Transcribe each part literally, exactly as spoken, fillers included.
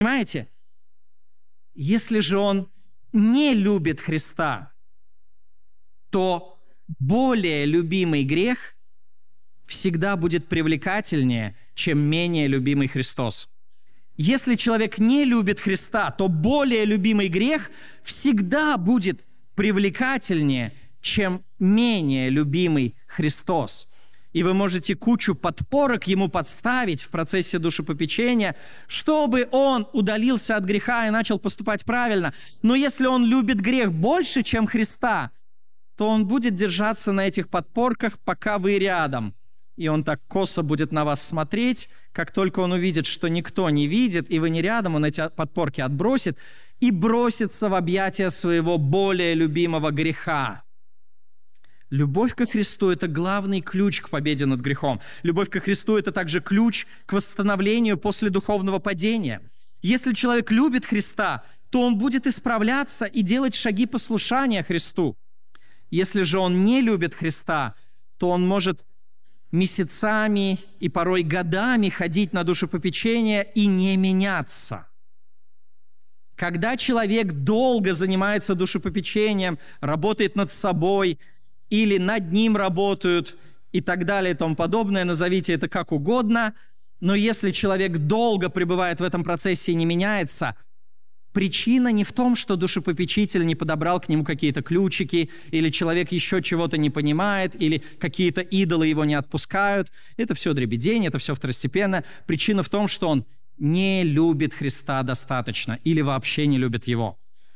Понимаете? Если же он не любит Христа, то более любимый грех всегда будет привлекательнее, чем менее любимый Христос. Если человек не любит Христа, то более любимый грех всегда будет привлекательнее, чем менее любимый Христос. И вы можете кучу подпорок ему подставить в процессе душепопечения, чтобы он удалился от греха и начал поступать правильно. Но если он любит грех больше, чем Христа, то он будет держаться на этих подпорках, пока вы рядом. И он так косо будет на вас смотреть, как только он увидит, что никто не видит, и вы не рядом, он эти подпорки отбросит и бросится в объятия своего более любимого греха. Любовь ко Христу – это главный ключ к победе над грехом. Любовь ко Христу – это также ключ к восстановлению после духовного падения. Если человек любит Христа, то он будет исправляться и делать шаги послушания Христу. Если же он не любит Христа, то он может месяцами и порой годами ходить на душепопечение и не меняться. Когда человек долго занимается душепопечением, работает над собой, или над ним работают, и так далее, и тому подобное, назовите это как угодно, но если человек долго пребывает в этом процессе и не меняется, причина не в том, что душепопечитель не подобрал к нему какие-то ключики, или человек еще чего-то не понимает, или какие-то идолы его не отпускают. Это все дребедень, это все второстепенно. Причина в том, что он не любит Христа достаточно или вообще не любит Его.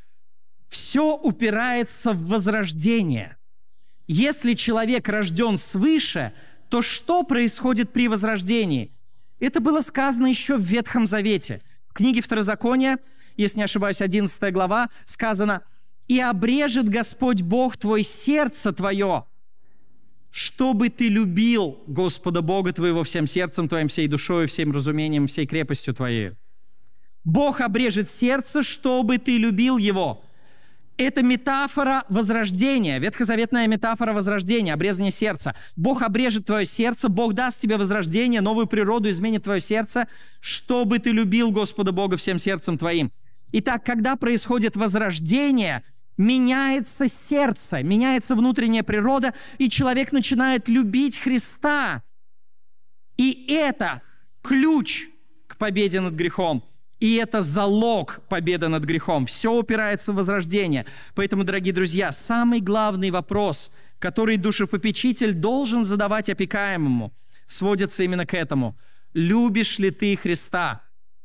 Все упирается в возрождение. Если человек рожден свыше, то что происходит при возрождении? Это было сказано еще в Ветхом Завете. В книге Второзакония, если не ошибаюсь, одиннадцатая глава, сказано: «И обрежет Господь Бог твой сердце твое, чтобы ты любил Господа Бога твоего всем сердцем твоим, всей душою, всем разумением, всей крепостью твоей». Бог обрежет сердце, чтобы ты любил Его. Это метафора возрождения, ветхозаветная метафора возрождения, обрезание сердца. Бог обрежет твое сердце, Бог даст тебе возрождение, новую природу, изменит твое сердце, чтобы ты любил Господа Бога всем сердцем твоим. Итак, когда происходит возрождение, меняется сердце, меняется внутренняя природа, и человек начинает любить Христа. И это ключ к победе над грехом. И это залог победы над грехом. Все упирается в возрождение. Поэтому, дорогие друзья, самый главный вопрос, который душепопечитель должен задавать опекаемому, сводится именно к этому. Любишь ли ты Христа?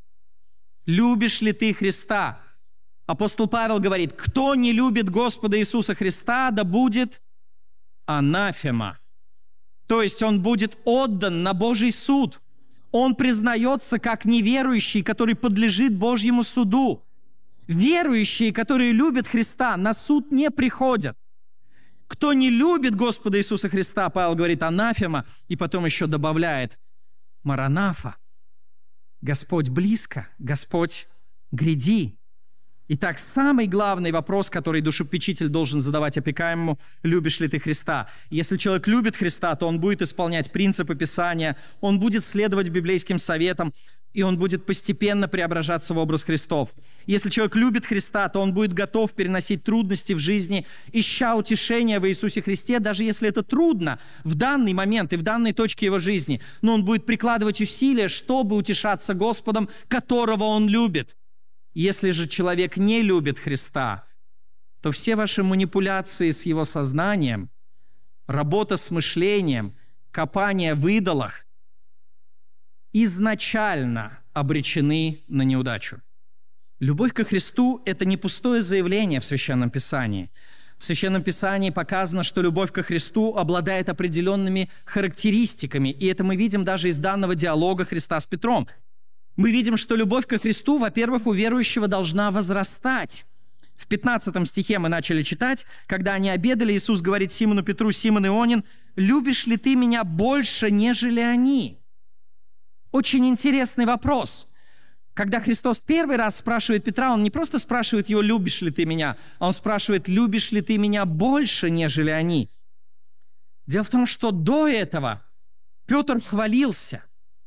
Любишь ли ты Христа? Апостол Павел говорит: кто не любит Господа Иисуса Христа, да будет анафема. То есть он будет отдан на Божий суд. Он признается как неверующий, который подлежит Божьему суду. Верующие, которые любят Христа, на суд не приходят. Кто не любит Господа Иисуса Христа, Павел говорит, анафема, и потом еще добавляет маранафа. Господь близко, Господь гряди. Итак, самый главный вопрос, который душепопечитель должен задавать опекаемому: любишь ли ты Христа? Если человек любит Христа, то он будет исполнять принципы Писания, он будет следовать библейским советам, и он будет постепенно преображаться в образ Христов. Если человек любит Христа, то он будет готов переносить трудности в жизни, ища утешения в Иисусе Христе, даже если это трудно в данный момент и в данной точке его жизни. Но он будет прикладывать усилия, чтобы утешаться Господом, которого он любит. Если же человек не любит Христа, то все ваши манипуляции с его сознанием, работа с мышлением, копание в идолах изначально обречены на неудачу. Любовь ко Христу – это не пустое заявление в Священном Писании. В Священном Писании показано, что любовь ко Христу обладает определенными характеристиками, и это мы видим даже из данного диалога Христа с Петром. Мы видим, что любовь ко Христу, во-первых, у верующего должна возрастать. В пятнадцатом стихе мы начали читать: когда они обедали, Иисус говорит Симону Петру: «Симон Ионин, любишь ли ты меня больше, нежели они?» Очень интересный вопрос. Когда Христос первый раз спрашивает Петра, Он не просто спрашивает его: «Любишь ли ты меня?», а Он спрашивает: «Любишь ли ты меня больше, нежели они?» Дело в том, что до этого Петр хвалился.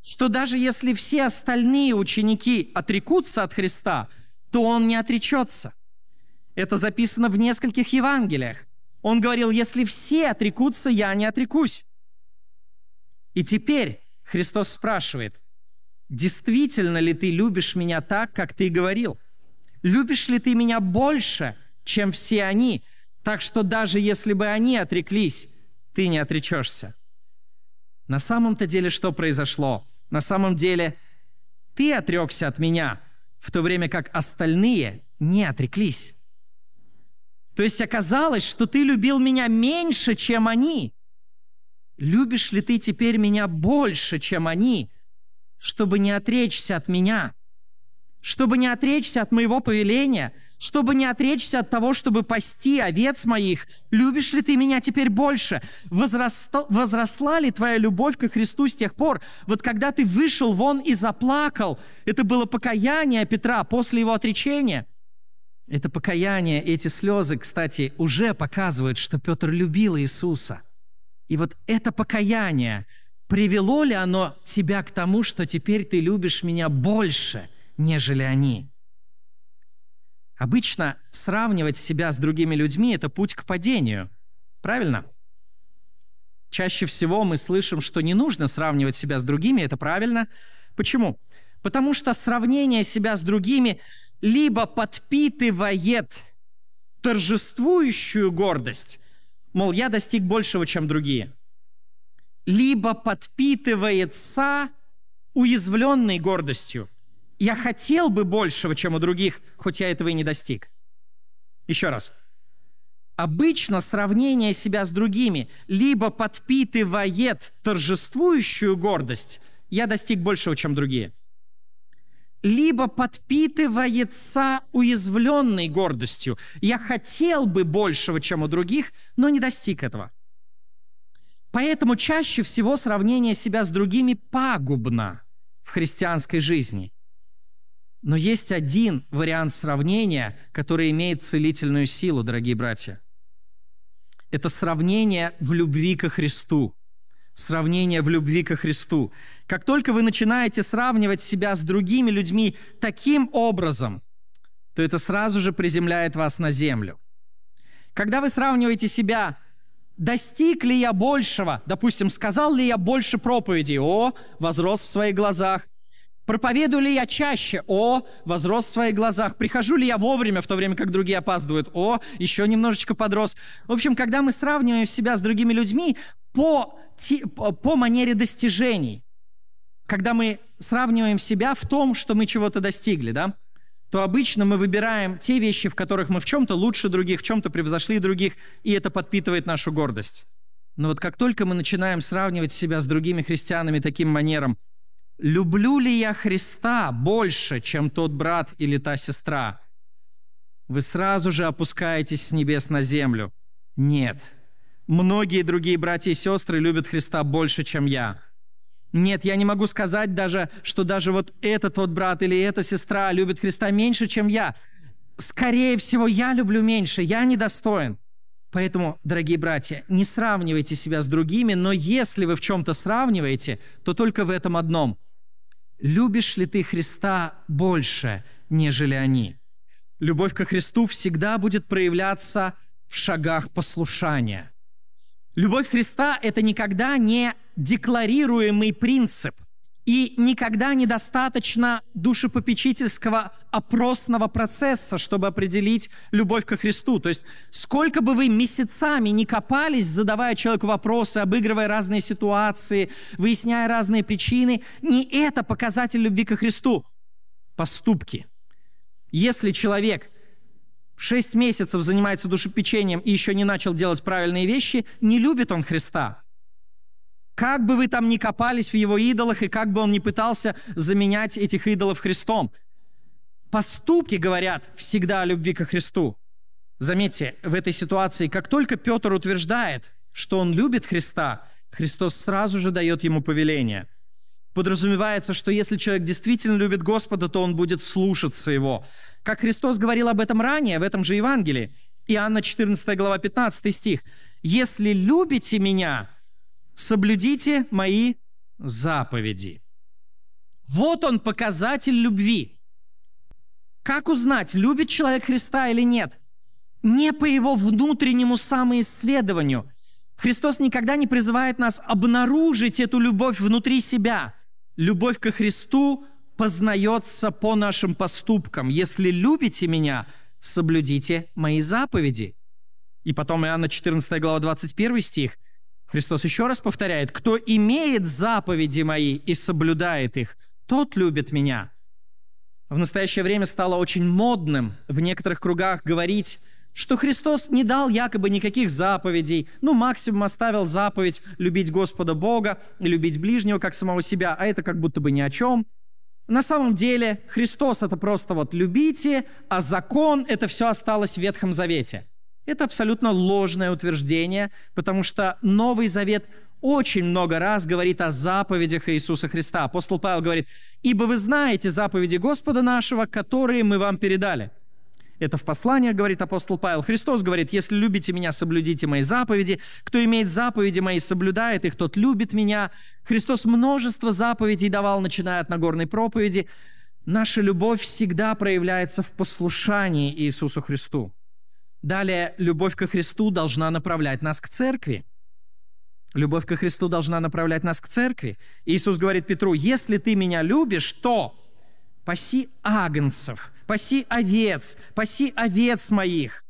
что даже если все остальные ученики отрекутся от Христа, то Он не отречется. Это записано в нескольких Евангелиях. Он говорил: если все отрекутся, я не отрекусь. И теперь Христос спрашивает: действительно ли ты любишь меня так, как ты говорил? Любишь ли ты меня больше, чем все они, так что даже если бы они отреклись, ты не отречешься? На самом-то деле что произошло? На самом деле ты отрекся от меня, в то время как остальные не отреклись. То есть оказалось, что ты любил меня меньше, чем они. Любишь ли ты теперь меня больше, чем они, чтобы не отречься от меня, чтобы не отречься от моего повеления, чтобы не отречься от того, чтобы пасти овец моих? Любишь ли ты меня теперь больше? Возросла, возросла ли твоя любовь ко Христу с тех пор? Вот когда ты вышел вон и заплакал, это было покаяние Петра после его отречения. Это покаяние, эти слезы, кстати, уже показывают, что Петр любил Иисуса. И вот это покаяние, привело ли оно тебя к тому, что теперь ты любишь меня больше, нежели они? Обычно сравнивать себя с другими людьми – это путь к падению. Правильно? Чаще всего мы слышим, что не нужно сравнивать себя с другими. Это правильно. Почему? Потому что сравнение себя с другими либо подпитывает торжествующую гордость, мол, я достиг большего, чем другие, либо подпитывается уязвленной гордостью. Я хотел бы большего, чем у других, хоть я этого и не достиг. Еще раз. Обычно сравнение себя с другими либо подпитывает торжествующую гордость, я достиг большего, чем другие, либо подпитывается уязвленной гордостью. Я хотел бы большего, чем у других, но не достиг этого. Поэтому чаще всего сравнение себя с другими пагубно в христианской жизни. Но есть один вариант сравнения, который имеет целительную силу, дорогие братья. Это сравнение в любви ко Христу. Сравнение в любви ко Христу. Как только вы начинаете сравнивать себя с другими людьми таким образом, то это сразу же приземляет вас на землю. Когда вы сравниваете себя, достиг ли я большего, допустим, сказал ли я больше проповедей, о, возрос в своих глазах. Проповедую ли я чаще? О, возрос в своих глазах. Прихожу ли я вовремя, в то время как другие опаздывают? О, еще немножечко подрос. В общем, когда мы сравниваем себя с другими людьми по, по манере достижений, когда мы сравниваем себя в том, что мы чего-то достигли, да, то обычно мы выбираем те вещи, в которых мы в чем-то лучше других, в чем-то превзошли других, и это подпитывает нашу гордость. Но вот как только мы начинаем сравнивать себя с другими христианами таким манером, люблю ли я Христа больше, чем тот брат или та сестра? Вы сразу же опускаетесь с небес на землю. Нет. Многие другие братья и сестры любят Христа больше, чем я. Нет, я не могу сказать даже, что даже вот этот вот брат или эта сестра любит Христа меньше, чем я. Скорее всего, я люблю меньше, я недостоин. Поэтому, дорогие братья, не сравнивайте себя с другими, но если вы в чем-то сравниваете, то только в этом одном. Любишь ли ты Христа больше, нежели они? Любовь ко Христу всегда будет проявляться в шагах послушания. Любовь Христа – это никогда не декларируемый принцип. И никогда недостаточно душепопечительского опросного процесса, чтобы определить любовь ко Христу. То есть сколько бы вы месяцами ни копались, задавая человеку вопросы, обыгрывая разные ситуации, выясняя разные причины, не это показатель любви ко Христу. Поступки. Если человек шесть месяцев занимается душепечением и еще не начал делать правильные вещи, не любит он Христа. Как бы вы там ни копались в его идолах, и как бы он ни пытался заменять этих идолов Христом, поступки говорят всегда о любви ко Христу. Заметьте, в этой ситуации, как только Петр утверждает, что он любит Христа, Христос сразу же дает ему повеление. Подразумевается, что если человек действительно любит Господа, то он будет слушаться Его. Как Христос говорил об этом ранее, в этом же Евангелии, Иоанна четырнадцатая глава, пятнадцатый стих. «Если любите Меня, соблюдите Мои заповеди». Вот он показатель любви. Как узнать, любит человек Христа или нет? Не по его внутреннему самоисследованию. Христос никогда не призывает нас обнаружить эту любовь внутри себя. Любовь ко Христу познается по нашим поступкам. Если любите меня, соблюдите мои заповеди. И потом Иоанна четырнадцатая глава, двадцать первый стих. Христос еще раз повторяет: «Кто имеет заповеди мои и соблюдает их, тот любит меня». В настоящее время стало очень модным в некоторых кругах говорить, что Христос не дал якобы никаких заповедей, ну, максимум оставил заповедь любить Господа Бога и любить ближнего как самого себя, а это как будто бы ни о чем. На самом деле Христос — это просто вот любите, а закон — это все осталось в Ветхом Завете. Это абсолютно ложное утверждение, потому что Новый Завет очень много раз говорит о заповедях Иисуса Христа. Апостол Павел говорит: «Ибо вы знаете заповеди Господа нашего, которые мы вам передали». Это в посланиях говорит апостол Павел. Христос говорит: «Если любите меня, соблюдите мои заповеди. Кто имеет заповеди мои, соблюдает их, тот любит меня». Христос множество заповедей давал, начиная от Нагорной проповеди. Наша любовь всегда проявляется в послушании Иисусу Христу. Далее, любовь ко Христу должна направлять нас к церкви. Любовь ко Христу должна направлять нас к церкви. Иисус говорит Петру: «Если ты меня любишь, то паси агнцев, паси овец, паси овец моих».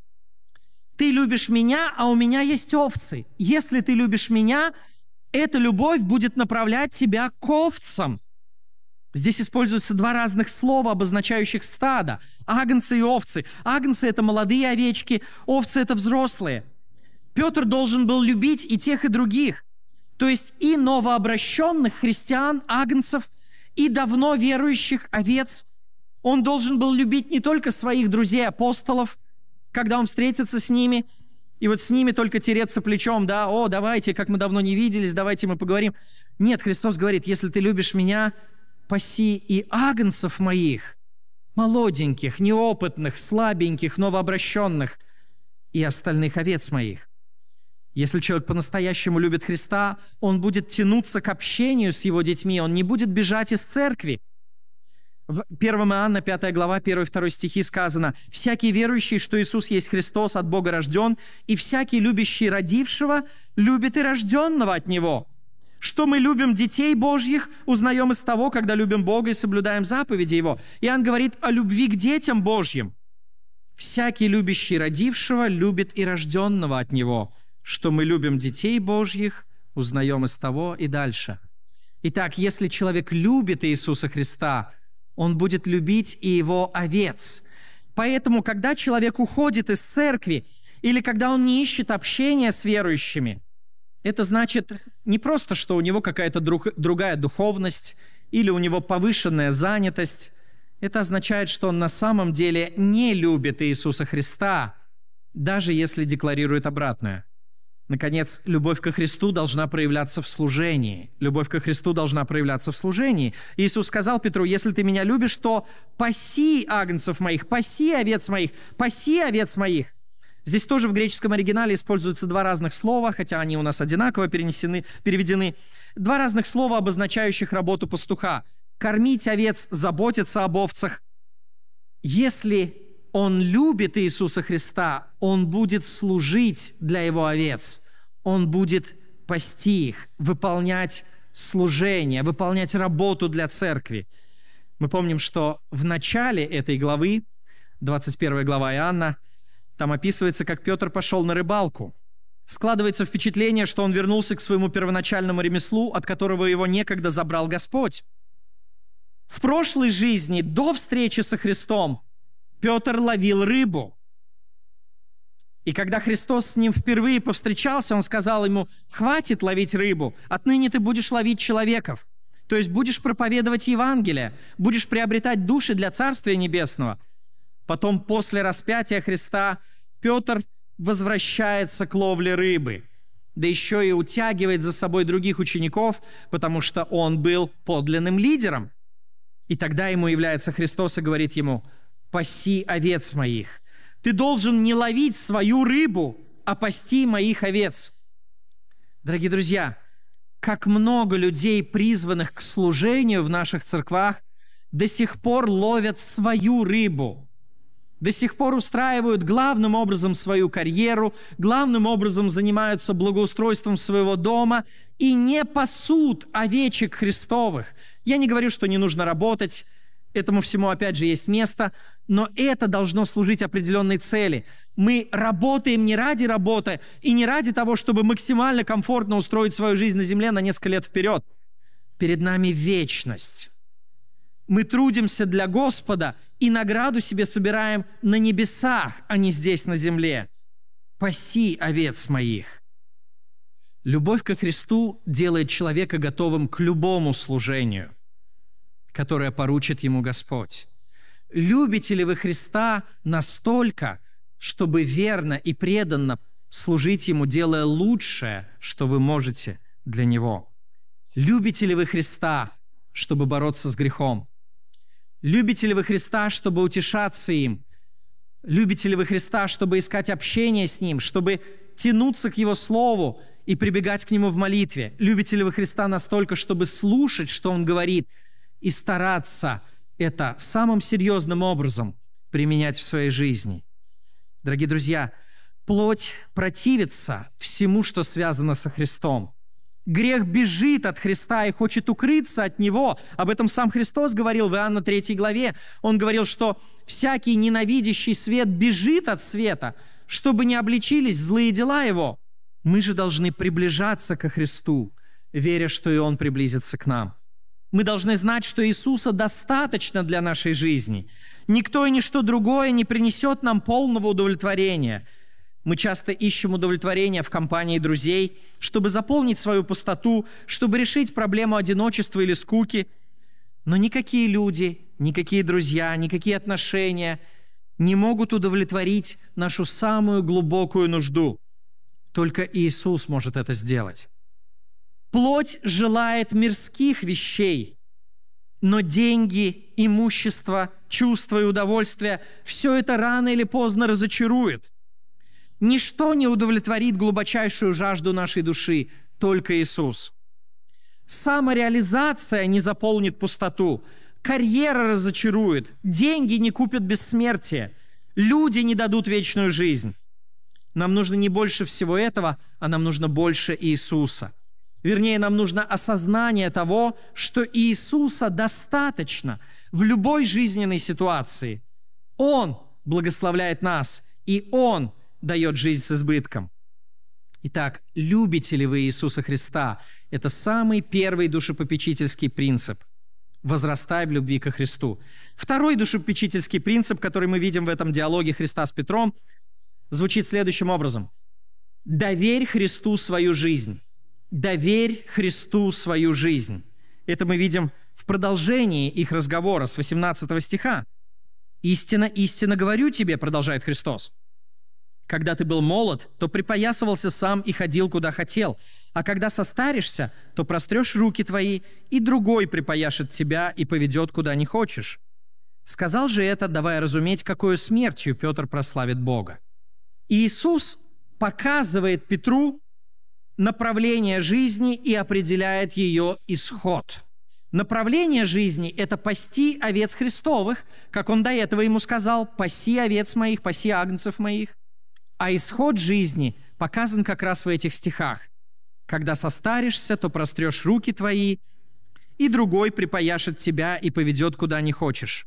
Ты любишь меня, а у меня есть овцы. Если ты любишь меня, эта любовь будет направлять тебя к овцам. Здесь используются два разных слова, обозначающих стадо. Агнцы и овцы. Агнцы — это молодые овечки, овцы — это взрослые. Петр должен был любить и тех, и других. То есть и новообращенных христиан, агнцев, и давно верующих овец. Он должен был любить не только своих друзей-апостолов, когда он встретится с ними, и вот с ними только тереться плечом, да, «О, давайте, как мы давно не виделись, давайте мы поговорим». Нет, Христос говорит: «Если ты любишь меня, паси и агнцев моих, молоденьких, неопытных, слабеньких, новообращенных, и остальных овец моих». Если человек по-настоящему любит Христа, он будет тянуться к общению с его детьми, он не будет бежать из церкви. В первом Иоанна, пятая глава, первый и второй стихи сказано: «Всякий верующий, что Иисус есть Христос, от Бога рожден, и всякий любящий родившего, любит и рожденного от Него. Что мы любим детей Божьих, узнаем из того, когда любим Бога и соблюдаем заповеди Его». Иоанн говорит о любви к детям Божьим. «Всякий любящий родившего, любит и рожденного от Него. Что мы любим детей Божьих, узнаем из того» и дальше. Итак, если человек любит Иисуса Христа, он будет любить и его овец. Поэтому, когда человек уходит из церкви, или когда он не ищет общения с верующими, это значит не просто, что у него какая-то друг, другая духовность, или у него повышенная занятость. Это означает, что он на самом деле не любит Иисуса Христа, даже если декларирует обратное. Наконец, любовь ко Христу должна проявляться в служении. Любовь ко Христу должна проявляться в служении. Иисус сказал Петру: «Если ты меня любишь, то паси агнцев моих, паси овец моих, паси овец моих». Здесь тоже в греческом оригинале используются два разных слова, хотя они у нас одинаково перенесены, переведены. Два разных слова, обозначающих работу пастуха. Кормить овец, заботиться об овцах. Если он любит Иисуса Христа, он будет служить для его овец. Он будет пасти их, выполнять служение, выполнять работу для церкви. Мы помним, что в начале этой главы, двадцать первая глава Иоанна, там описывается, как Петр пошел на рыбалку. Складывается впечатление, что он вернулся к своему первоначальному ремеслу, от которого его некогда забрал Господь. В прошлой жизни, до встречи со Христом, Петр ловил рыбу. И когда Христос с ним впервые повстречался, он сказал ему: «Хватит ловить рыбу, отныне ты будешь ловить человеков». То есть будешь проповедовать Евангелие, будешь приобретать души для Царствия Небесного. Потом, после распятия Христа, Петр возвращается к ловле рыбы, да еще и утягивает за собой других учеников, потому что он был подлинным лидером. И тогда ему является Христос и говорит ему: «Паси овец моих». Ты должен не ловить свою рыбу, а пасти моих овец. Дорогие друзья, как много людей, призванных к служению в наших церквах, до сих пор ловят свою рыбу, до сих пор устраивают главным образом свою карьеру, главным образом занимаются благоустройством своего дома и не пасут овечек Христовых. Я не говорю, что не нужно работать, этому всему, опять же, есть место, но это должно служить определенной цели. Мы работаем не ради работы и не ради того, чтобы максимально комфортно устроить свою жизнь на земле на несколько лет вперед. Перед нами вечность. Мы трудимся для Господа и награду себе собираем на небесах, а не здесь, на земле. «Паси овец моих». Любовь ко Христу делает человека готовым к любому служению, которое поручит ему Господь. Любите ли вы Христа настолько, чтобы верно и преданно служить Ему, делая лучшее, что вы можете для Него? Любите ли вы Христа, чтобы бороться с грехом? Любите ли вы Христа, чтобы утешаться им? Любите ли вы Христа, чтобы искать общение с Ним, чтобы тянуться к Его Слову и прибегать к Нему в молитве? Любите ли вы Христа настолько, чтобы слушать, что Он говорит, и стараться это самым серьезным образом применять в своей жизни? Дорогие друзья, плоть противится всему, что связано со Христом. Грех бежит от Христа и хочет укрыться от Него. Об этом сам Христос говорил в Иоанна третьей главе. Он говорил, что всякий ненавидящий свет бежит от света, чтобы не обличились злые дела его. Мы же должны приближаться ко Христу, веря, что и Он приблизится к нам. Мы должны знать, что Иисуса достаточно для нашей жизни. Никто и ничто другое не принесет нам полного удовлетворения. Мы часто ищем удовлетворения в компании друзей, чтобы заполнить свою пустоту, чтобы решить проблему одиночества или скуки. Но никакие люди, никакие друзья, никакие отношения не могут удовлетворить нашу самую глубокую нужду. Только Иисус может это сделать. Плоть желает мирских вещей, но деньги, имущество, чувства и удовольствие – все это рано или поздно разочарует. Ничто не удовлетворит глубочайшую жажду нашей души, только Иисус. Самореализация не заполнит пустоту, карьера разочарует, деньги не купят бессмертие, люди не дадут вечную жизнь. Нам нужно не больше всего этого, а нам нужно больше Иисуса. Вернее, нам нужно осознание того, что Иисуса достаточно в любой жизненной ситуации. Он благословляет нас, и Он дает жизнь с избытком. Итак, любите ли вы Иисуса Христа? Это самый первый душепопечительский принцип. Возрастай в любви ко Христу. Второй душепопечительский принцип, который мы видим в этом диалоге Христа с Петром, звучит следующим образом. Доверь Христу свою жизнь. Доверь Христу свою жизнь. Это мы видим в продолжении их разговора с восемнадцатого стиха. «Истинно, истинно говорю тебе, — продолжает Христос, — когда ты был молод, то припоясывался сам и ходил, куда хотел, а когда состаришься, то прострешь руки твои, и другой припояшет тебя и поведет, куда не хочешь». Сказал же это, давая разуметь, какою смертью Петр прославит Бога. Иисус показывает Петру направление жизни и определяет ее исход. Направление жизни – это пасти овец Христовых, как Он до этого ему сказал: «Паси овец моих, паси агнцев моих». А исход жизни показан как раз в этих стихах. «Когда состаришься, то прострешь руки твои, и другой припояшет тебя и поведет, куда не хочешь».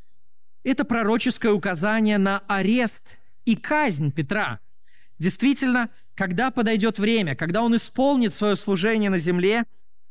Это пророческое указание на арест и казнь Петра. Действительно, когда подойдет время, когда он исполнит свое служение на земле,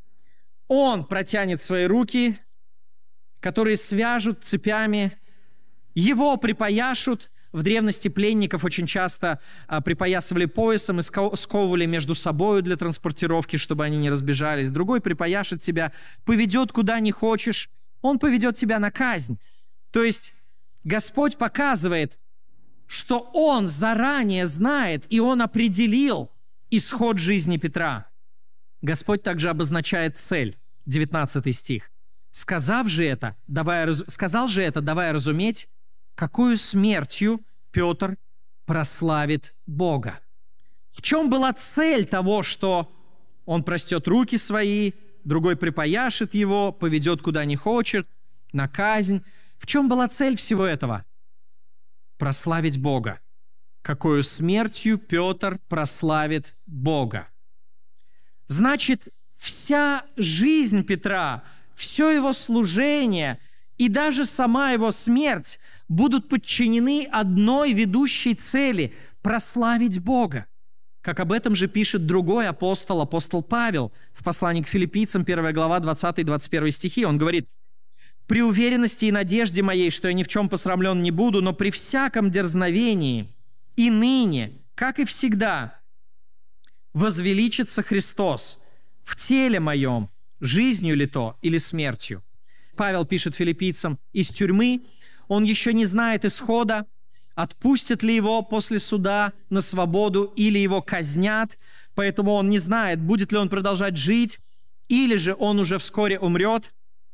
он протянет свои руки, которые свяжут цепями, его припояшут. В древности пленников очень часто а, припоясывали поясом и сковывали между собой для транспортировки, чтобы они не разбежались. Другой припояшет тебя, поведет куда не хочешь, он поведет тебя на казнь. То есть Господь показывает, что Он заранее знает, и Он определил исход жизни Петра. Господь также обозначает цель, девятнадцатый стих. «Сказав же это, давая, сказал же это, давая разуметь, какую смертью Петр прославит Бога». В чем была цель того, что Он простет руки свои, другой припояшет его, поведет куда не хочет, на казнь. В чем была цель всего этого? Прославить Бога. Какою смертью Петр прославит Бога? Значит, вся жизнь Петра, все его служение и даже сама его смерть будут подчинены одной ведущей цели – прославить Бога. Как об этом же пишет другой апостол, апостол Павел, в послании к Филиппийцам, первая глава, двадцатый-двадцать первый стихи. Он говорит: «При уверенности и надежде моей, что я ни в чем посрамлен не буду, но при всяком дерзновении и ныне, как и всегда, возвеличится Христос в теле моем, жизнью ли то или смертью». Павел пишет филиппийцам из тюрьмы, он еще не знает исхода, отпустят ли его после суда на свободу или его казнят, поэтому он не знает, будет ли он продолжать жить, или же он уже вскоре умрет.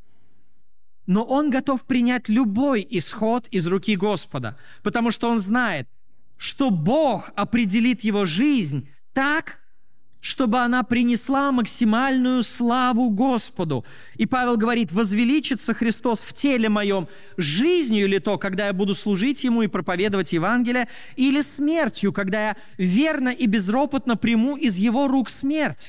Но он готов принять любой исход из руки Господа, потому что он знает, что Бог определит его жизнь так, чтобы она принесла максимальную славу Господу. И Павел говорит: «Возвеличится Христос в теле моем, жизнью ли то, когда я буду служить Ему и проповедовать Евангелие, или смертью, когда я верно и безропотно приму из Его рук смерть».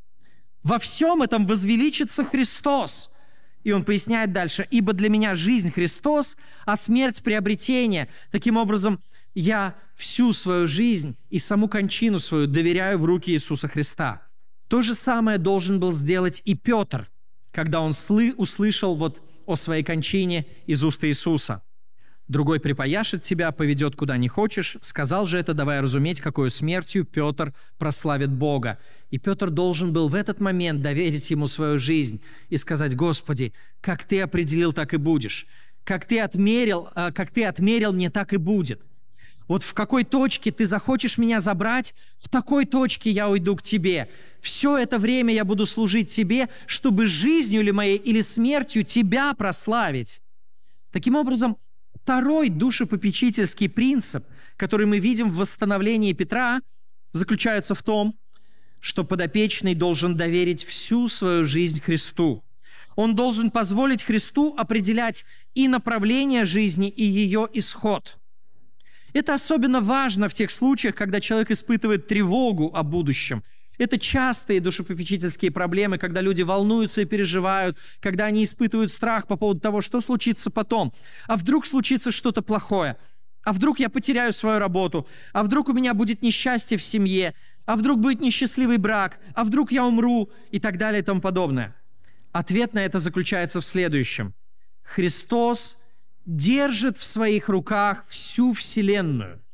Во всем этом возвеличится Христос. И он поясняет дальше: «Ибо для меня жизнь Христос, а смерть приобретение». Таким образом, я всю свою жизнь и саму кончину свою доверяю в руки Иисуса Христа. То же самое должен был сделать и Петр, когда он слы, услышал вот о своей кончине из уст Иисуса. «Другой припояшет тебя, поведет куда не хочешь», сказал же это, давая разуметь, какой смертью Петр прославит Бога. И Петр должен был в этот момент доверить Ему свою жизнь и сказать: «Господи, как Ты определил, так и будешь. Как Ты отмерил, как Ты отмерил мне, так и будет. Вот в какой точке Ты захочешь меня забрать, в такой точке я уйду к Тебе. Все это время я буду служить Тебе, чтобы жизнью ли моей или смертью Тебя прославить». Таким образом, второй душепопечительский принцип, который мы видим в восстановлении Петра, заключается в том, что подопечный должен доверить всю свою жизнь Христу. Он должен позволить Христу определять и направление жизни, и ее исход. Это особенно важно в тех случаях, когда человек испытывает тревогу о будущем. Это частые душепопечительские проблемы, когда люди волнуются и переживают, когда они испытывают страх по поводу того, что случится потом. А вдруг случится что-то плохое? А вдруг я потеряю свою работу? А вдруг у меня будет несчастье в семье? А вдруг будет несчастливый брак? А вдруг я умру? И так далее и тому подобное. Ответ на это заключается в следующем. Христос держит в своих руках всю вселенную.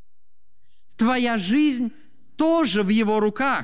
Твоя жизнь тоже в Его руках.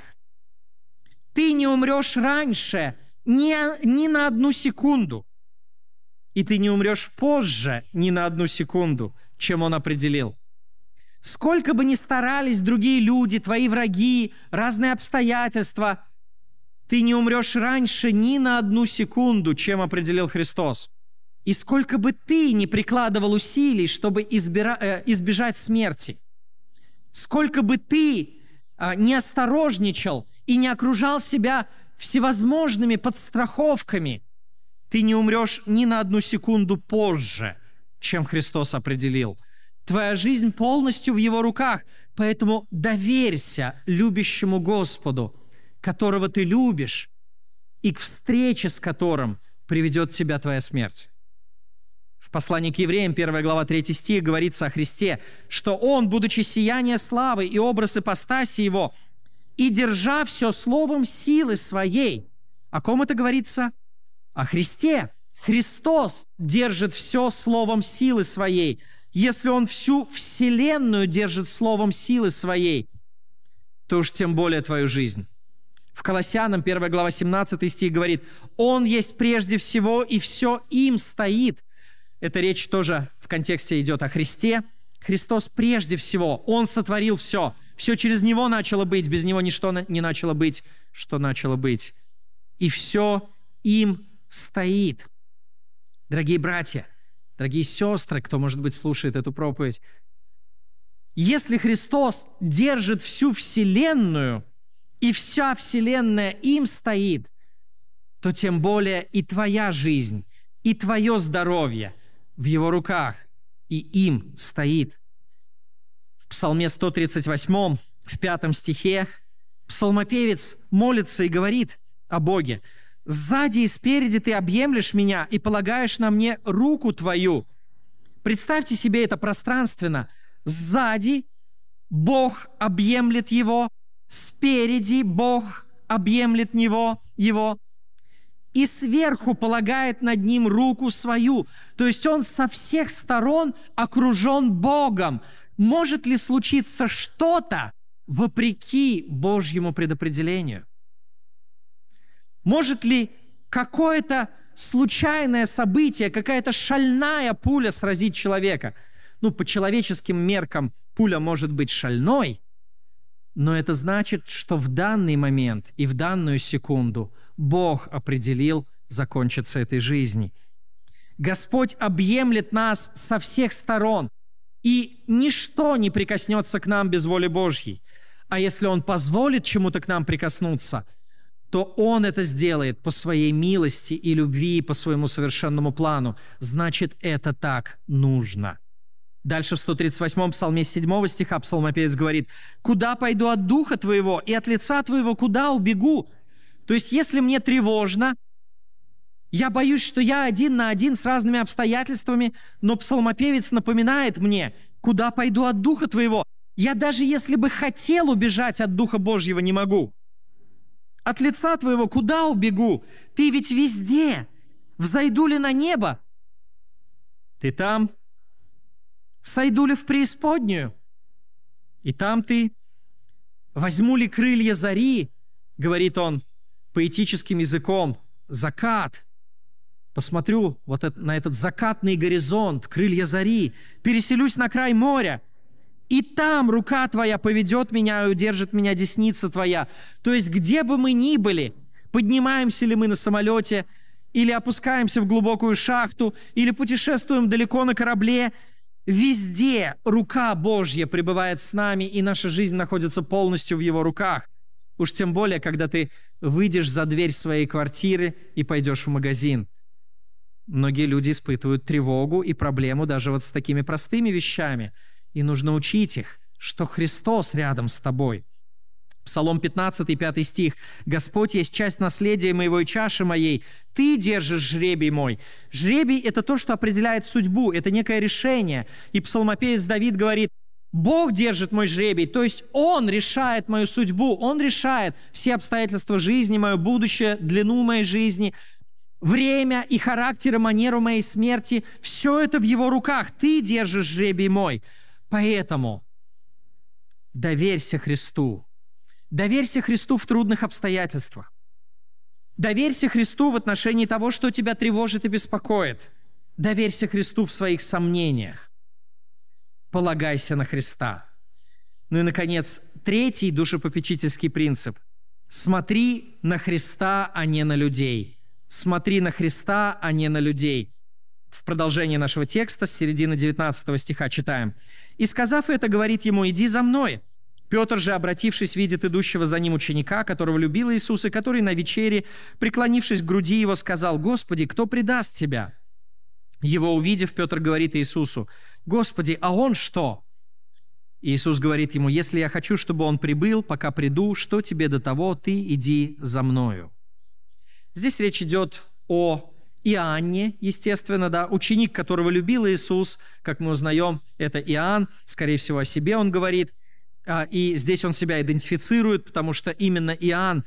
Ты не умрешь раньше ни, ни на одну секунду. И ты не умрешь позже ни на одну секунду, чем Он определил. Сколько бы ни старались другие люди, твои враги, разные обстоятельства, ты не умрешь раньше ни на одну секунду, чем определил Христос. И сколько бы ты ни прикладывал усилий, чтобы избира, э, избежать смерти, сколько бы ты э, не осторожничал и не окружал себя всевозможными подстраховками, ты не умрешь ни на одну секунду позже, чем Христос определил. Твоя жизнь полностью в Его руках, поэтому доверься любящему Господу, которого ты любишь, и к встрече с которым приведет тебя твоя смерть. В послании к евреям, первая глава, третий стих, говорится о Христе, что Он, будучи сияние славы и образ ипостаси Его, и держа все словом силы своей. О ком это говорится? О Христе. Христос держит все словом силы своей. Если Он всю вселенную держит словом силы своей, то уж тем более твою жизнь. В Колоссянам, первая глава, семнадцатый стих говорит: «Он есть прежде всего, и все им стоит». Эта речь тоже в контексте идет о Христе. Христос прежде всего, Он сотворил все. Все через Него начало быть, без Него ничто не начало быть, что начало быть. И все им стоит. Дорогие братья, дорогие сестры, кто, может быть, слушает эту проповедь, если Христос держит всю вселенную и вся вселенная им стоит, то тем более и твоя жизнь, и твое здоровье в Его руках, и им стоит. В Псалме сто тридцать восьмом, в пятом стихе, псалмопевец молится и говорит о Боге: «Сзади и спереди Ты объемлешь меня и полагаешь на мне руку Твою». Представьте себе это пространственно. Сзади Бог объемлет его, спереди Бог объемлет него, его, и сверху полагает над ним руку свою. То есть он со всех сторон окружен Богом. Может ли случиться что-то вопреки Божьему предопределению? Может ли какое-то случайное событие, какая-то шальная пуля сразить человека? Ну, по человеческим меркам пуля может быть шальной, но это значит, что в данный момент и в данную секунду Бог определил закончиться этой жизни. Господь объемлет нас со всех сторон, и ничто не прикоснется к нам без воли Божьей. А если Он позволит чему-то к нам прикоснуться, то Он это сделает по Своей милости и любви, по Своему совершенному плану. Значит, это так нужно. Дальше в сто тридцать восьмом псалме седьмого стиха псалмопевец говорит: «Куда пойду от духа Твоего, и от лица Твоего куда убегу?» То есть, если мне тревожно, я боюсь, что я один на один с разными обстоятельствами, но псалмопевец напоминает мне: «Куда пойду от духа Твоего?» Я даже если бы хотел убежать от Духа Божьего, не могу. «От лица Твоего куда убегу? Ты ведь везде. Взойду ли на небо? Ты там. Сойду ли в преисподнюю? И там Ты. Возьму ли крылья зари?» Говорит он поэтическим языком. Закат. Посмотрю вот это, на этот закатный горизонт, крылья зари. Переселюсь на край моря. И там рука Твоя поведет меня и удержит меня десница Твоя. То есть, где бы мы ни были, поднимаемся ли мы на самолете, или опускаемся в глубокую шахту, или путешествуем далеко на корабле, везде рука Божья пребывает с нами, и наша жизнь находится полностью в Его руках. Уж тем более, когда ты выйдешь за дверь своей квартиры и пойдешь в магазин. Многие люди испытывают тревогу и проблему даже вот с такими простыми вещами. И нужно учить их, что Христос рядом с тобой. Псалом пятнадцатый, пятый стих. «Господь есть часть наследия моего и чаши моей. Ты держишь жребий мой». Жребий – это то, что определяет судьбу, это некое решение. И псалмопевец Давид говорит: «Бог держит мой жребий», то есть Он решает мою судьбу, Он решает все обстоятельства жизни, мое будущее, длину моей жизни, время и характер и манеру моей смерти. Все это в Его руках. Ты держишь жребий мой. Поэтому доверься Христу. Доверься Христу в трудных обстоятельствах. Доверься Христу в отношении того, что тебя тревожит и беспокоит. Доверься Христу в своих сомнениях. Полагайся на Христа. Ну и, наконец, третий душепопечительский принцип. Смотри на Христа, а не на людей. Смотри на Христа, а не на людей. В продолжении нашего текста с середины девятнадцатого стиха читаем. «И, сказав это, говорит ему: иди за мной. Петр же, обратившись, видит идущего за ним ученика, которого любил Иисус, и который на вечере, преклонившись к груди его, сказал: Господи, кто предаст Тебя? Его увидев, Петр говорит Иисусу: Господи, а он что? Иисус говорит ему: если я хочу, чтобы он прибыл, пока приду, что тебе до того, ты иди за мною». Здесь речь идет о Иоанне, естественно, да, ученик, которого любил Иисус, как мы узнаем, это Иоанн, скорее всего, о себе он говорит, и здесь он себя идентифицирует, потому что именно Иоанн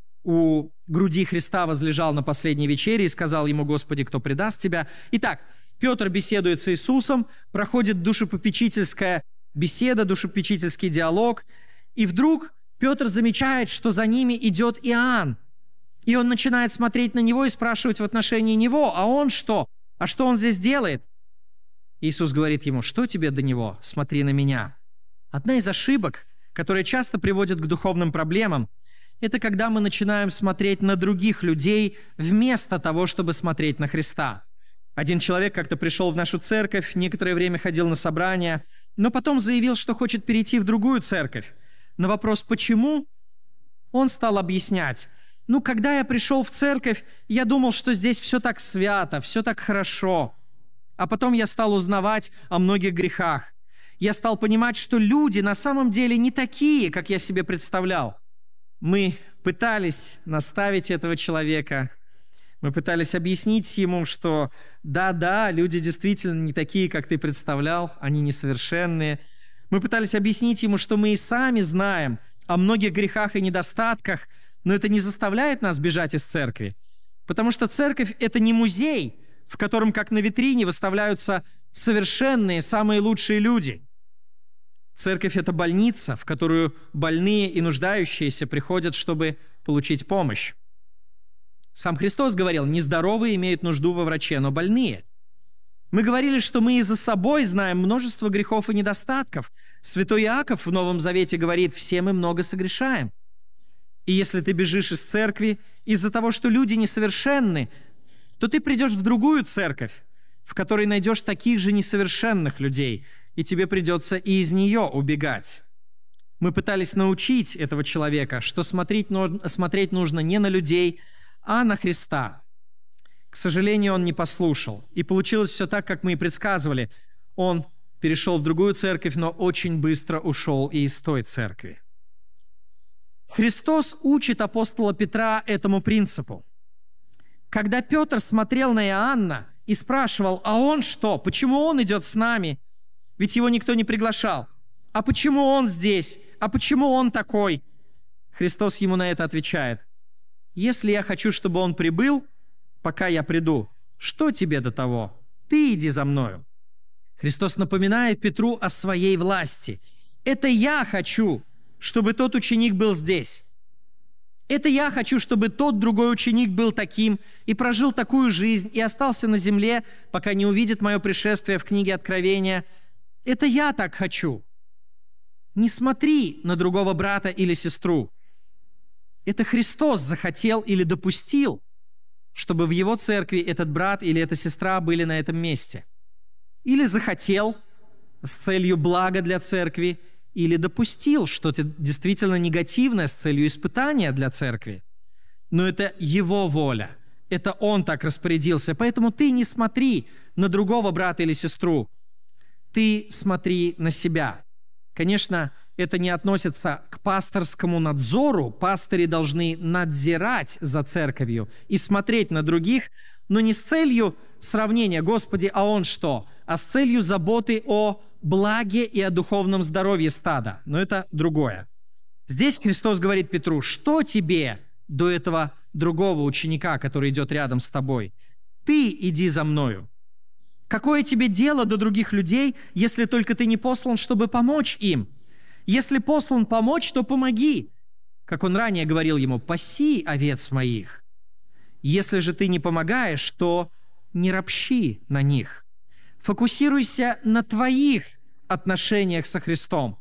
у груди Христа возлежал на последней вечере и сказал ему: «Господи, кто предаст Тебя?» Итак, Петр беседует с Иисусом, проходит душепопечительская беседа, душепопечительский диалог, и вдруг Петр замечает, что за ними идет Иоанн. И он начинает смотреть на него и спрашивать в отношении него: «А он что? А что он здесь делает?» Иисус говорит ему: «Что тебе до него? Смотри на меня». Одна из ошибок, которая часто приводит к духовным проблемам, это когда мы начинаем смотреть на других людей вместо того, чтобы смотреть на Христа. Один человек как-то пришел в нашу церковь, некоторое время ходил на собрания, но потом заявил, что хочет перейти в другую церковь. На вопрос «почему?» Он стал объяснять: «Ну, когда я пришел в церковь, я думал, что здесь все так свято, все так хорошо. А потом я стал узнавать о многих грехах. Я стал понимать, что люди на самом деле не такие, как я себе представлял». Мы пытались наставить этого человека, мы пытались объяснить ему, что да-да, люди действительно не такие, как ты представлял, они несовершенные. Мы пытались объяснить ему, что мы и сами знаем о многих грехах и недостатках, но это не заставляет нас бежать из церкви, потому что церковь – это не музей, в котором, как на витрине, выставляются совершенные, самые лучшие люди. Церковь – это больница, в которую больные и нуждающиеся приходят, чтобы получить помощь. Сам Христос говорил: «Нездоровые имеют нужду во враче, но больные». Мы говорили, что мы и за собой знаем множество грехов и недостатков. Святой Иаков в Новом Завете говорит: «Все мы много согрешаем». И если ты бежишь из церкви из-за того, что люди несовершенны, то ты придешь в другую церковь, в которой найдешь таких же несовершенных людей, и тебе придется и из нее убегать. Мы пытались научить этого человека, что смотреть, нужно, смотреть нужно не на людей, а на Христа. К сожалению, он не послушал. И получилось все так, как мы и предсказывали. Он перешел в другую церковь, но очень быстро ушел и из той церкви. Христос учит апостола Петра этому принципу. Когда Петр смотрел на Иоанна и спрашивал: «А он что? Почему он идет с нами? Ведь его никто не приглашал. А почему он здесь? А почему он такой?» Христос ему на это отвечает: «Если я хочу, чтобы он прибыл, пока я приду, что тебе до того? Ты иди за мною». Христос напоминает Петру о своей власти. «Это я хочу, чтобы тот ученик был здесь. Это я хочу, чтобы тот другой ученик был таким и прожил такую жизнь и остался на земле, пока не увидит мое пришествие в книге Откровения. Это я так хочу. Не смотри на другого брата или сестру. Это Христос захотел или допустил, чтобы в его церкви этот брат или эта сестра были на этом месте. Или захотел с целью блага для церкви, или допустил что-то действительно негативное с целью испытания для церкви. Но это его воля. Это он так распорядился. Поэтому ты не смотри на другого брата или сестру. Ты смотри на себя. Конечно, это не относится к пасторскому надзору. Пастыри должны надзирать за церковью и смотреть на других, но не с целью сравнения: «Господи, а он что?», а с целью заботы о благе и о духовном здоровье стада. Но это другое. Здесь Христос говорит Петру: «Что тебе до этого другого ученика, который идет рядом с тобой? Ты иди за мною. Какое тебе дело до других людей, если только ты не послан, чтобы помочь им? Если послан помочь, то помоги». Как он ранее говорил ему: «Паси овец моих». Если же ты не помогаешь, то не ропщи на них. Фокусируйся на твоих отношениях со Христом.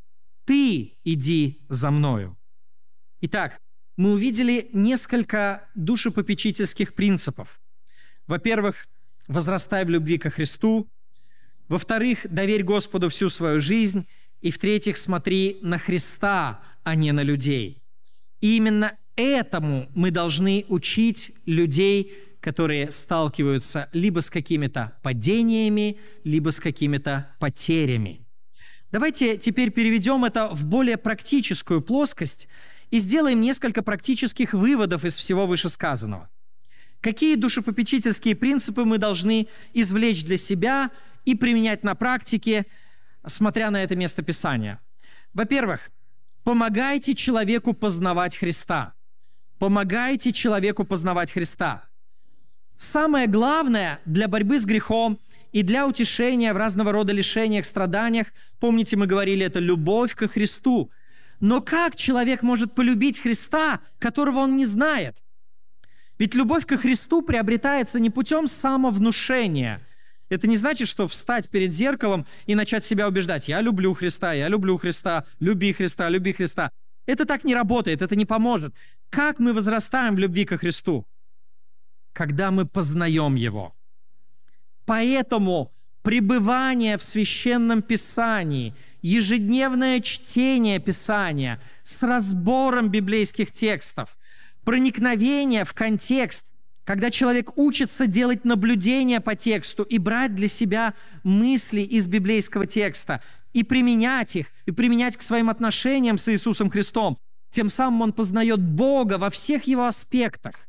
Ты иди за мною. Итак, мы увидели несколько душепопечительских принципов. Во-первых, возрастай в любви ко Христу. Во-вторых, доверь Господу всю свою жизнь. И в-третьих, смотри на Христа, а не на людей. И именно этому мы должны учить людей, которые сталкиваются либо с какими-то падениями, либо с какими-то потерями. Давайте теперь переведем это в более практическую плоскость и сделаем несколько практических выводов из всего вышесказанного. Какие душепопечительские принципы мы должны извлечь для себя и применять на практике, смотря на это место Писания? Во-первых, помогайте человеку познавать Христа. Помогайте человеку познавать Христа. Самое главное для борьбы с грехом и для утешения в разного рода лишениях, страданиях, помните, мы говорили, это любовь ко Христу. Но как человек может полюбить Христа, которого он не знает? Ведь любовь ко Христу приобретается не путем самовнушения. Это не значит, что встать перед зеркалом и начать себя убеждать: «Я люблю Христа, я люблю Христа, люби Христа, люби Христа». Это так не работает, это не поможет. Как мы возрастаем в любви ко Христу? Когда мы познаем Его. Поэтому пребывание в Священном Писании, ежедневное чтение Писания с разбором библейских текстов, проникновение в контекст, когда человек учится делать наблюдения по тексту и брать для себя мысли из библейского текста, и применять их, и применять к своим отношениям с Иисусом Христом. Тем самым он познает Бога во всех его аспектах.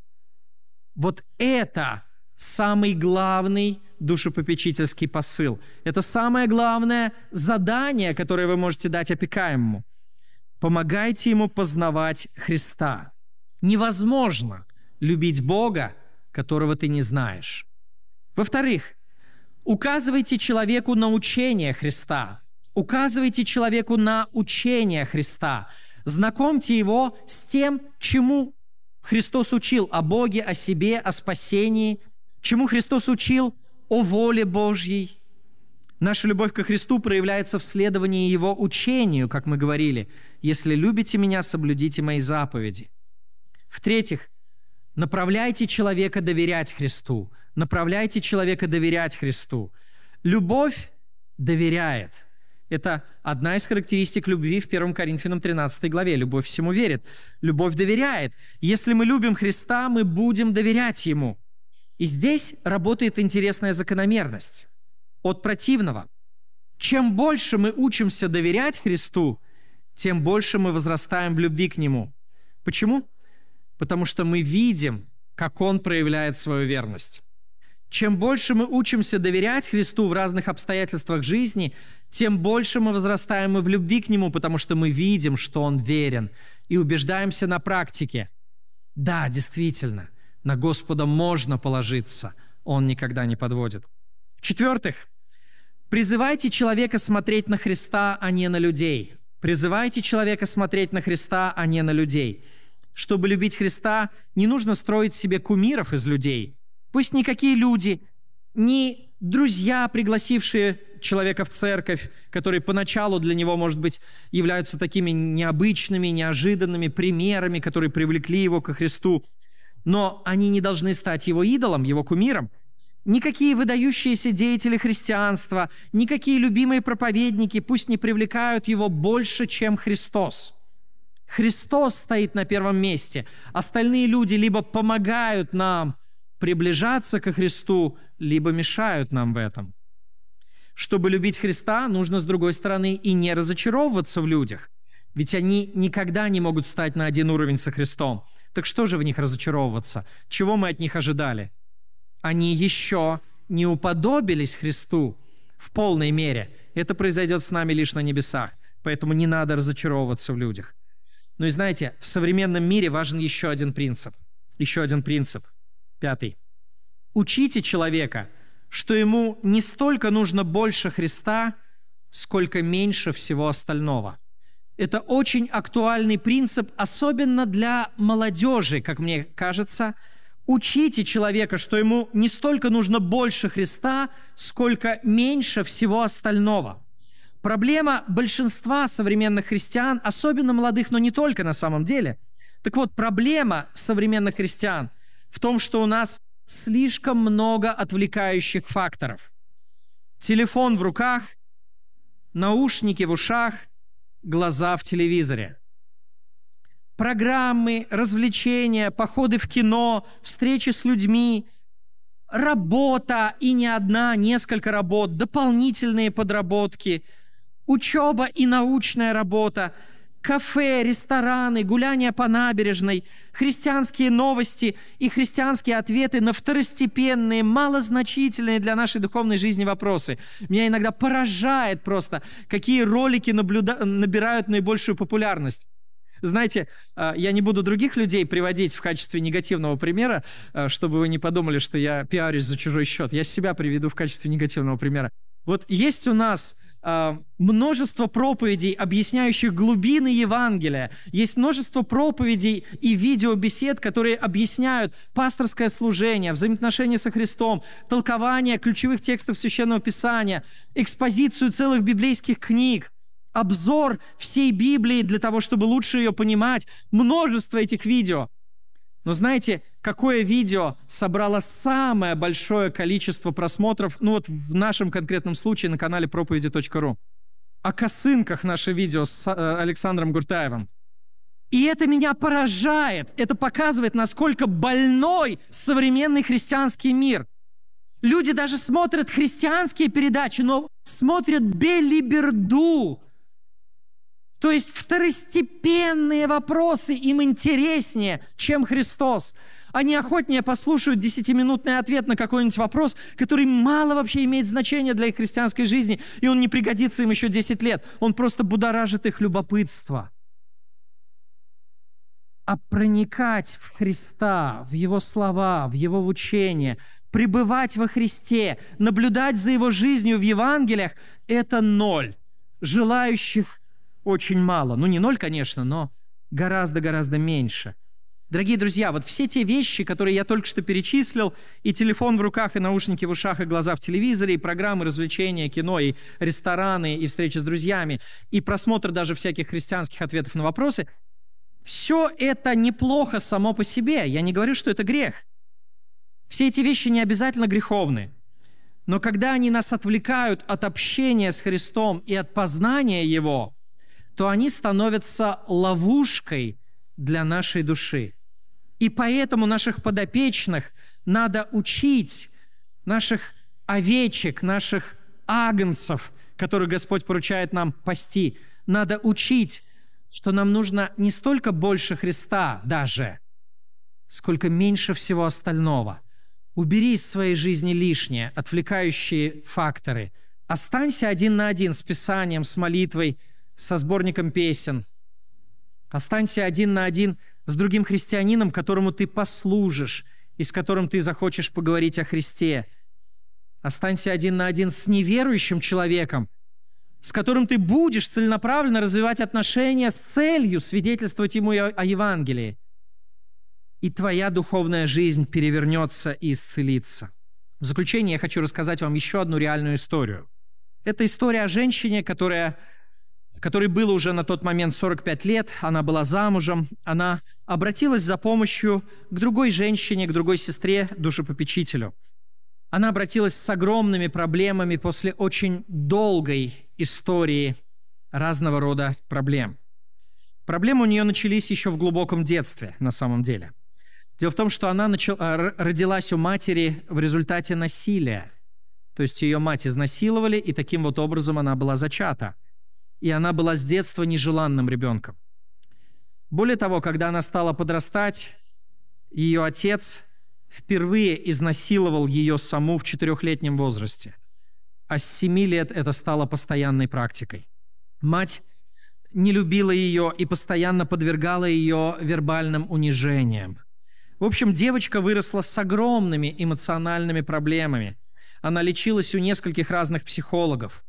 Вот это самый главный душепопечительский посыл. Это самое главное задание, которое вы можете дать опекаемому. Помогайте ему познавать Христа. Невозможно любить Бога, которого ты не знаешь. Во-вторых, указывайте человеку на учение Христа. Указывайте человеку на учение Христа. Знакомьте его с тем, чему Христос учил о Боге, о себе, о спасении, чему Христос учил о воле Божьей. Наша любовь ко Христу проявляется в следовании Его учению, как мы говорили. «Если любите Меня, соблюдите Мои заповеди». В-третьих, направляйте человека доверять Христу. Направляйте человека доверять Христу. Любовь доверяет. Это одна из характеристик любви в первом Коринфянам тринадцатой главе. Любовь всему верит. Любовь доверяет. Если мы любим Христа, мы будем доверять Ему. И здесь работает интересная закономерность. От противного. Чем больше мы учимся доверять Христу, тем больше мы возрастаем в любви к Нему. Почему? Потому что мы видим, как Он проявляет свою верность. Чем больше мы учимся доверять Христу в разных обстоятельствах жизни, тем больше мы возрастаем и в любви к Нему, потому что мы видим, что Он верен, и убеждаемся на практике. Да, действительно, на Господа можно положиться, Он никогда не подводит. В-четвертых, призывайте человека смотреть на Христа, а не на людей. Призывайте человека смотреть на Христа, а не на людей. Чтобы любить Христа, не нужно строить себе кумиров из людей. Пусть никакие люди, ни друзья, пригласившие человека в церковь, которые поначалу для него, может быть, являются такими необычными, неожиданными примерами, которые привлекли его ко Христу, но они не должны стать его идолом, его кумиром. Никакие выдающиеся деятели христианства, никакие любимые проповедники пусть не привлекают его больше, чем Христос. Христос стоит на первом месте. Остальные люди либо помогают нам приближаться ко Христу, либо мешают нам в этом. Чтобы любить Христа, нужно, с другой стороны, и не разочаровываться в людях. Ведь они никогда не могут стать на один уровень со Христом. Так что же в них разочаровываться? Чего мы от них ожидали? Они еще не уподобились Христу в полной мере. Это произойдет с нами лишь на небесах. Поэтому не надо разочаровываться в людях. Ну и знаете, в современном мире важен еще один принцип. Еще один принцип. Пятый. Учите человека, что ему не столько нужно больше Христа, сколько меньше всего остального. Это очень актуальный принцип, особенно для молодежи, как мне кажется. Учите человека, что ему не столько нужно больше Христа, сколько меньше всего остального. Проблема большинства современных христиан, особенно молодых, но не только на самом деле. Так вот, проблема современных христиан в том, что у нас слишком много отвлекающих факторов. Телефон в руках, наушники в ушах, глаза в телевизоре. Программы, развлечения, походы в кино, встречи с людьми, работа, и не одна, несколько работ, дополнительные подработки, учеба и научная работа, кафе, рестораны, гуляния по набережной, христианские новости и христианские ответы на второстепенные, малозначительные для нашей духовной жизни вопросы. Меня иногда поражает просто, какие ролики наблюда... набирают наибольшую популярность. Знаете, я не буду других людей приводить в качестве негативного примера, чтобы вы не подумали, что я пиарюсь за чужой счет. Я себя приведу в качестве негативного примера. Вот есть у нас множество проповедей, объясняющих глубины Евангелия. Есть множество проповедей и видеобесед, которые объясняют пасторское служение, взаимоотношения со Христом, толкование ключевых текстов Священного Писания, экспозицию целых библейских книг, обзор всей Библии для того, чтобы лучше ее понимать. Множество этих видео. Но знаете, какое видео собрало самое большое количество просмотров, ну вот в нашем конкретном случае на канале проповеди точка ру. О косынках наше видео с Александром Гуртаевым. И это меня поражает. Это показывает, насколько больной современный христианский мир. Люди даже смотрят христианские передачи, но смотрят белиберду. То есть второстепенные вопросы им интереснее, чем Христос. Они охотнее послушают десятиминутный ответ на какой-нибудь вопрос, который мало вообще имеет значения для их христианской жизни, и он не пригодится им еще десять лет. Он просто будоражит их любопытство. А проникать в Христа, в Его слова, в Его учение, пребывать во Христе, наблюдать за Его жизнью в Евангелиях – это ноль. Желающих очень мало. Ну, не ноль, конечно, но гораздо-гораздо меньше. Дорогие друзья, вот все те вещи, которые я только что перечислил, и телефон в руках, и наушники в ушах, и глаза в телевизоре, и программы развлечения, кино, и рестораны, и встречи с друзьями, и просмотр даже всяких христианских ответов на вопросы – все это неплохо само по себе. Я не говорю, что это грех. Все эти вещи не обязательно греховны. Но когда они нас отвлекают от общения с Христом и от познания Его, то они становятся ловушкой для нашей души. И поэтому наших подопечных надо учить, наших овечек, наших агнцев, которых Господь поручает нам пасти, надо учить, что нам нужно не столько больше Христа даже, сколько меньше всего остального. Убери из своей жизни лишнее, отвлекающие факторы. Останься один на один с Писанием, с молитвой, со сборником песен. Останься один на один с другим христианином, которому ты послужишь и с которым ты захочешь поговорить о Христе. Останься один на один с неверующим человеком, с которым ты будешь целенаправленно развивать отношения с целью свидетельствовать ему о Евангелии. И твоя духовная жизнь перевернется и исцелится. В заключение я хочу рассказать вам еще одну реальную историю. Это история о женщине, которая, которой было уже на тот момент сорок пять лет, она была замужем, она обратилась за помощью к другой женщине, к другой сестре, душепопечителю. Она обратилась с огромными проблемами после очень долгой истории разного рода проблем. Проблемы у нее начались еще в глубоком детстве, на самом деле. Дело в том, что она начала, родилась у матери в результате насилия. То есть ее мать изнасиловали, и таким вот образом она была зачата. И она была с детства нежеланным ребенком. Более того, когда она стала подрастать, ее отец впервые изнасиловал ее саму в четырехлетнем возрасте. А с семи лет это стало постоянной практикой. Мать не любила ее и постоянно подвергала ее вербальным унижениям. В общем, девочка выросла с огромными эмоциональными проблемами. Она лечилась у нескольких разных психологов.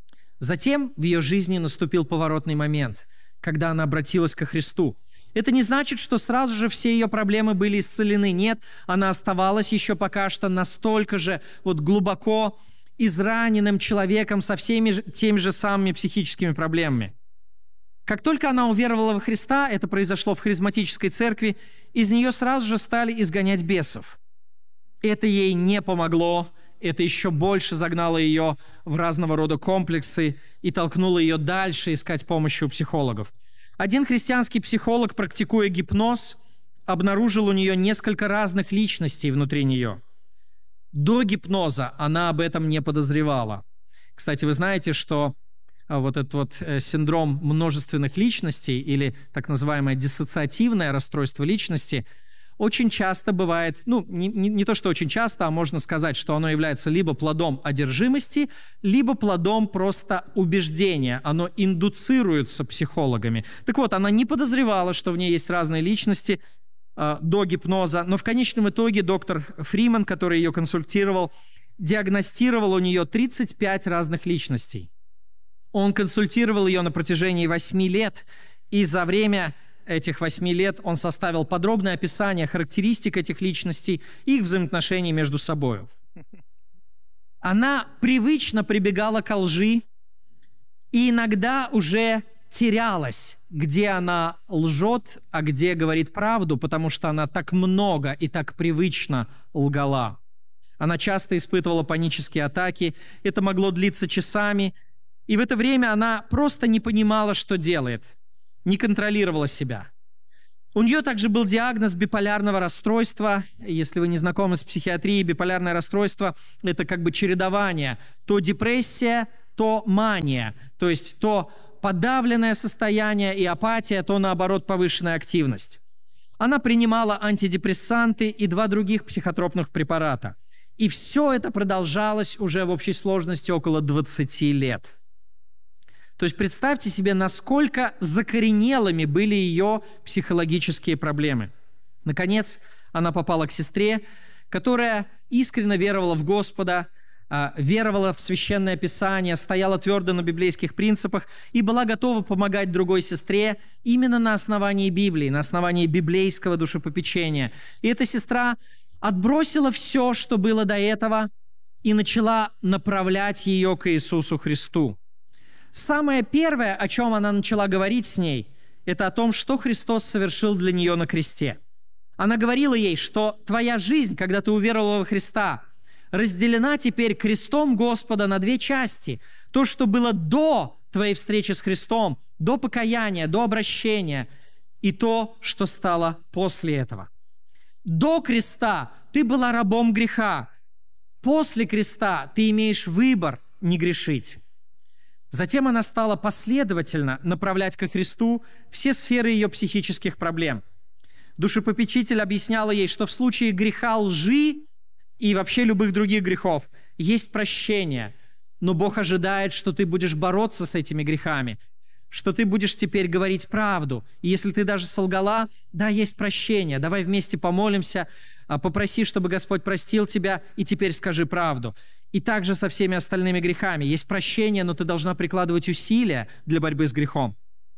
Затем в ее жизни наступил поворотный момент, когда она обратилась ко Христу. Это не значит, что сразу же все ее проблемы были исцелены. Нет, она оставалась еще пока что настолько же вот глубоко израненным человеком со всеми теми же самыми психическими проблемами. Как только она уверовала во Христа, это произошло в харизматической церкви, из нее сразу же стали изгонять бесов. Это ей не помогло, это еще больше загнало ее в разного рода комплексы и толкнуло ее дальше искать помощи у психологов. Один христианский психолог, практикуя гипноз, обнаружил у нее несколько разных личностей внутри нее. До гипноза она об этом не подозревала. Кстати, вы знаете, что вот этот вот синдром множественных личностей или так называемое диссоциативное расстройство личности очень часто бывает, ну, не, не, не то, что очень часто, а можно сказать, что оно является либо плодом одержимости, либо плодом просто убеждения. Оно индуцируется психологами. Так вот, она не подозревала, что в ней есть разные личности э, до гипноза, но в конечном итоге доктор Фриман, который ее консультировал, диагностировал у нее тридцать пять разных личностей. Он консультировал ее на протяжении восьми лет, и за время этих восьми лет он составил подробное описание характеристик этих личностей и их взаимоотношений между собой. Она привычно прибегала ко лжи и иногда уже терялась, где она лжет, а где говорит правду, потому что она так много и так привычно лгала. Она часто испытывала панические атаки, это могло длиться часами, и в это время она просто не понимала, что делает, не контролировала себя. У нее также был диагноз биполярного расстройства. Если вы не знакомы с психиатрией, биполярное расстройство – это как бы чередование. То депрессия, то мания. То есть то подавленное состояние и апатия, то, наоборот, повышенная активность. Она принимала антидепрессанты и два других психотропных препарата. И все это продолжалось уже в общей сложности около двадцати лет. То есть представьте себе, насколько закоренелыми были ее психологические проблемы. Наконец, она попала к сестре, которая искренне веровала в Господа, веровала в Священное Писание, стояла твердо на библейских принципах и была готова помогать другой сестре именно на основании Библии, на основании библейского душепопечения. И эта сестра отбросила все, что было до этого, и начала направлять ее к Иисусу Христу. Самое первое, о чем она начала говорить с ней, это о том, что Христос совершил для нее на кресте. Она говорила ей, что твоя жизнь, когда ты уверовала во Христа, разделена теперь крестом Господа на две части. То, что было до твоей встречи с Христом, до покаяния, до обращения, и то, что стало после этого. До креста ты была рабом греха. После креста ты имеешь выбор не грешить. Затем она стала последовательно направлять ко Христу все сферы ее психических проблем. Душепопечитель объясняла ей, что в случае греха лжи и вообще любых других грехов есть прощение, но Бог ожидает, что ты будешь бороться с этими грехами, что ты будешь теперь говорить правду. И если ты даже солгала, да, есть прощение, давай вместе помолимся, попроси, чтобы Господь простил тебя, и теперь скажи правду. И также со всеми остальными грехами. Есть прощение, но ты должна прикладывать усилия для борьбы с грехом.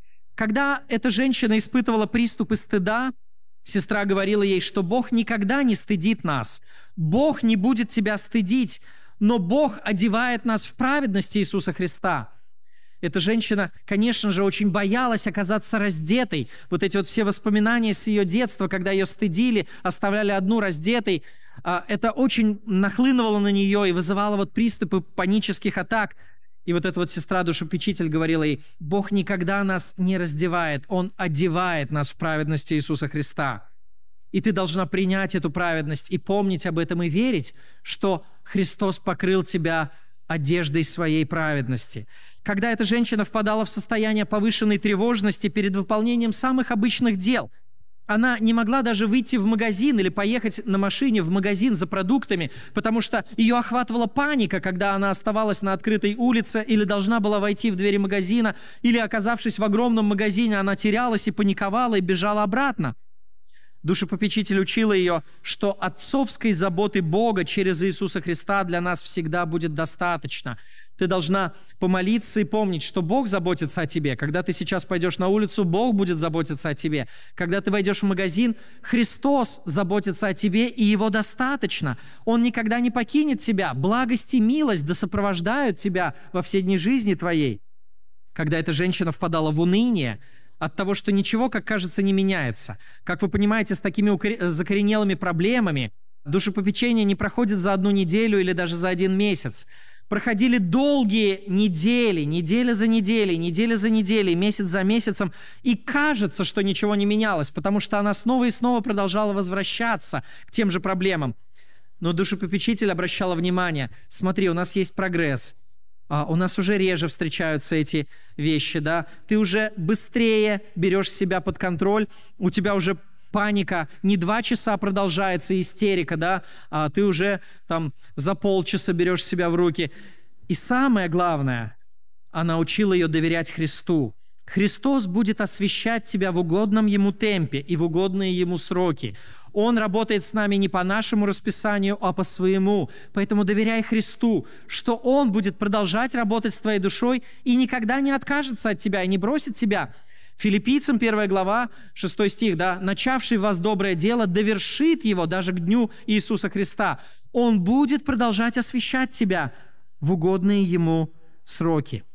Когда эта женщина испытывала приступы стыда, сестра говорила ей, что Бог никогда не стыдит нас. Бог не будет тебя стыдить, но Бог одевает нас в праведность Иисуса Христа. Эта женщина, конечно же, очень боялась оказаться раздетой. Вот эти вот все воспоминания с ее детства, когда ее стыдили, оставляли одну раздетой, это очень нахлынуло на нее и вызывало вот приступы панических атак. И вот эта вот сестра-душепопечитель говорила ей, Бог никогда нас не раздевает, Он одевает нас в праведность Иисуса Христа. И ты должна принять эту праведность и помнить об этом и верить, что Христос покрыл тебя одеждой своей праведности. Когда эта женщина впадала в состояние повышенной тревожности перед выполнением самых обычных дел, она не могла даже выйти в магазин или поехать на машине в магазин за продуктами, потому что ее охватывала паника, когда она оставалась на открытой улице или должна была войти в двери магазина, или, оказавшись в огромном магазине, она терялась и паниковала и бежала обратно. Душепопечитель учила ее, что отцовской заботы Бога через Иисуса Христа для нас всегда будет достаточно. Ты должна помолиться и помнить, что Бог заботится о тебе. Когда ты сейчас пойдешь на улицу, Бог будет заботиться о тебе. Когда ты войдешь в магазин, Христос заботится о тебе, и Его достаточно. Он никогда не покинет тебя. Благость и милость да сопровождают тебя во все дни жизни твоей. Когда эта женщина впадала в уныние от того, что ничего, как кажется, не меняется. Как вы понимаете, с такими укор... закоренелыми проблемами душепопечение не проходит за одну неделю или даже за один месяц. Проходили долгие недели, неделя за неделей, неделя за неделей, месяц за месяцем, и кажется, что ничего не менялось, потому что она снова и снова продолжала возвращаться к тем же проблемам. Но душепопечитель обращала внимание, смотри, у нас есть прогресс, а у нас уже реже встречаются эти вещи, да, ты уже быстрее берешь себя под контроль, у тебя уже паника не два часа продолжается, истерика, да, а ты уже там за полчаса берешь себя в руки. И самое главное, она учила ее доверять Христу. Христос будет освящать тебя в угодном Ему темпе и в угодные Ему сроки. Он работает с нами не по нашему расписанию, а по своему. Поэтому доверяй Христу, что Он будет продолжать работать с твоей душой и никогда не откажется от тебя и не бросит тебя. Филиппийцам первая глава, шестой стих, да, «Начавший в вас доброе дело довершит его даже к дню Иисуса Христа». Он будет продолжать освящать тебя в угодные Ему сроки.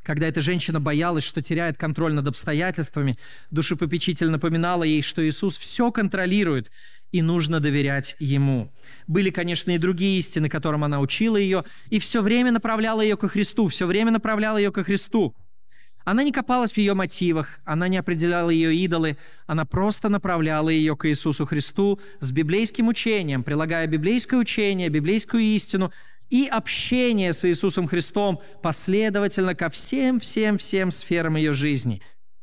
Когда эта женщина боялась, что теряет контроль над обстоятельствами, душепопечитель напоминала ей, что Иисус все контролирует, и нужно доверять Ему. Были, конечно, и другие истины, которым она учила ее, и все время направляла ее ко Христу, все время направляла ее ко Христу. Она не копалась в ее мотивах, она не определяла ее идолы, она просто направляла ее к Иисусу Христу с библейским учением, прилагая библейское учение, библейскую истину и общение с Иисусом Христом последовательно ко всем-всем-всем сферам ее жизни.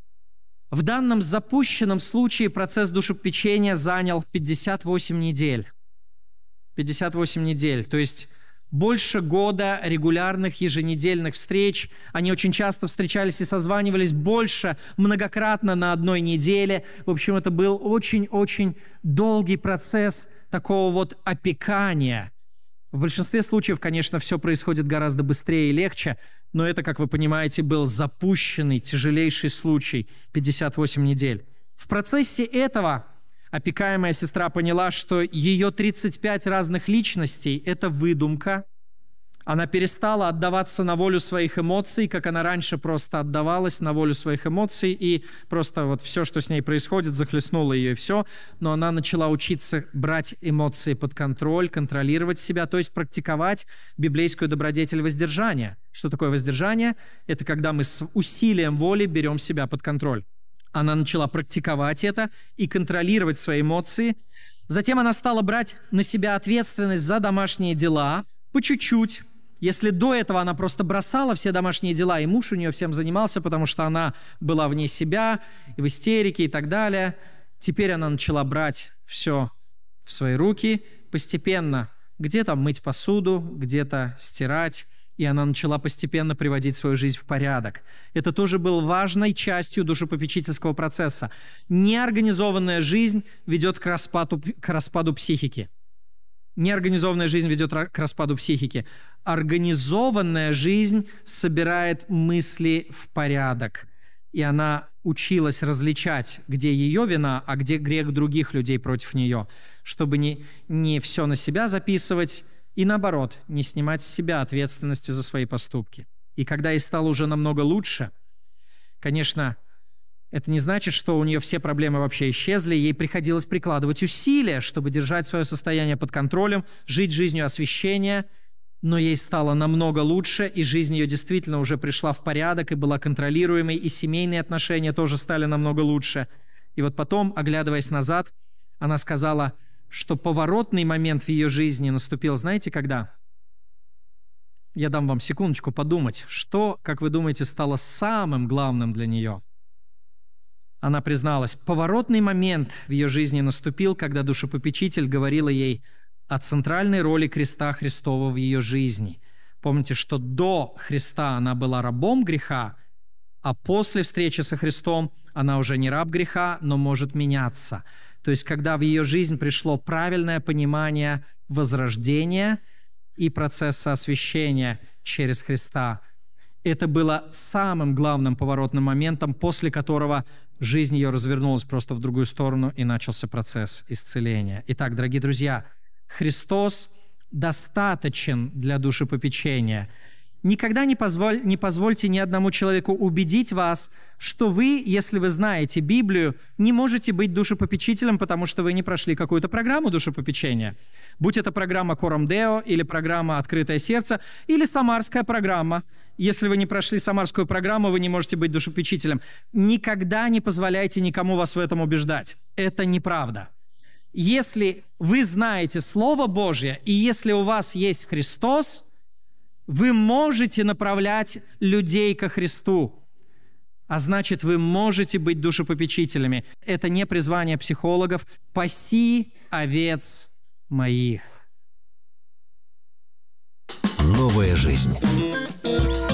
В данном запущенном случае процесс душепечения занял пятьдесят восемь недель. пятьдесят восемь недель, то есть больше года регулярных еженедельных встреч. Они очень часто встречались и созванивались больше, многократно на одной неделе. В общем, это был очень-очень долгий процесс такого вот опекания. В большинстве случаев, конечно, все происходит гораздо быстрее и легче, но это, как вы понимаете, был запущенный, тяжелейший случай, пятьдесят восемь недель. В процессе этого опекаемая сестра поняла, что ее тридцать пять разных личностей – это выдумка. Она перестала отдаваться на волю своих эмоций, как она раньше просто отдавалась на волю своих эмоций, и просто вот все, что с ней происходит, захлестнуло ее, и все. Но она начала учиться брать эмоции под контроль, контролировать себя, то есть практиковать библейскую добродетель воздержания. Что такое воздержание? Это когда мы с усилием воли берем себя под контроль. Она начала практиковать это и контролировать свои эмоции. Затем она стала брать на себя ответственность за домашние дела по чуть-чуть. Если до этого она просто бросала все домашние дела, и муж у нее всем занимался, потому что она была вне себя, и в истерике и так далее, теперь она начала брать все в свои руки, постепенно где-то мыть посуду, где-то стирать, и она начала постепенно приводить свою жизнь в порядок. Это тоже был важной частью душепопечительского процесса. Неорганизованная жизнь ведет к распаду, к распаду психики. Неорганизованная жизнь ведет к распаду психики. Организованная жизнь собирает мысли в порядок. И она училась различать, где ее вина, а где грех других людей против нее, чтобы не, не все на себя записывать, и наоборот, не снимать с себя ответственности за свои поступки. И когда ей стало уже намного лучше, конечно, это не значит, что у нее все проблемы вообще исчезли, ей приходилось прикладывать усилия, чтобы держать свое состояние под контролем, жить жизнью освящения, но ей стало намного лучше, и жизнь ее действительно уже пришла в порядок и была контролируемой, и семейные отношения тоже стали намного лучше. И вот потом, оглядываясь назад, она сказала, что поворотный момент в ее жизни наступил, знаете, когда? Я дам вам секундочку подумать, что, как вы думаете, стало самым главным для нее? Она призналась, поворотный момент в ее жизни наступил, когда душепопечитель говорила ей о центральной роли креста Христова в ее жизни. Помните, что до Христа она была рабом греха, а после встречи со Христом она уже не раб греха, но может меняться. То есть, когда в ее жизнь пришло правильное понимание возрождения и процесса освящения через Христа, это было самым главным поворотным моментом, после которого жизнь ее развернулась просто в другую сторону, и начался процесс исцеления. Итак, дорогие друзья, Христос достаточен для душепопечения. Никогда не, позволь, не позвольте ни одному человеку убедить вас, что вы, если вы знаете Библию, не можете быть душепопечителем, потому что вы не прошли какую-то программу душепопечения. Будь это программа Корам Део, или программа «Открытое сердце», или самарская программа. Если вы не прошли самарскую программу, вы не можете быть душепопечителем. Никогда не позволяйте никому вас в этом убеждать. Это неправда. Если вы знаете Слово Божье, и если у вас есть Христос, вы можете направлять людей ко Христу, а значит, вы можете быть душепопечителями. Это не призвание психологов. «Паси овец моих». Новая жизнь.